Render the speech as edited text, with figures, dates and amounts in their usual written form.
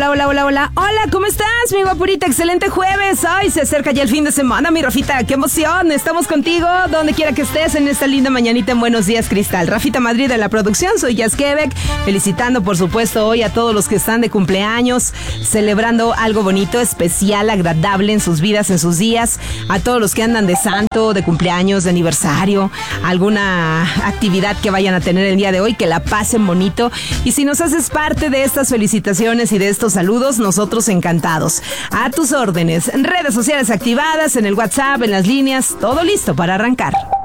Hola, hola, hola, hola. Hola, ¿cómo estás, mi guapurita? Excelente jueves. Ay, se acerca ya el fin de semana, mi Rafita. ¡Qué emoción! Estamos contigo donde quiera que estés en esta linda mañanita en Buenos Días, Cristal. Rafita Madrid de la producción, soy Jazz Quebec. Felicitando, por supuesto, hoy a todos los que están de cumpleaños, celebrando algo bonito, especial, agradable en sus vidas, en sus días. A todos los que andan de santo, de cumpleaños, de aniversario, alguna actividad que vayan a tener el día de hoy, que la pasen bonito. Y si nos haces parte de estas felicitaciones y de estos saludos, nosotros encantados. A tus órdenes, redes sociales activadas, en el WhatsApp, en las líneas, todo listo para arrancar.